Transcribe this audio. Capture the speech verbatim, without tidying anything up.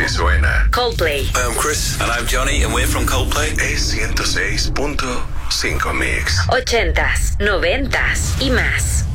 Así suena Coldplay. Hi, I'm Chris. And I'm Johnny, and we're from Coldplay. E ciento seis punto cinco Mix. Ochentas, noventas y más.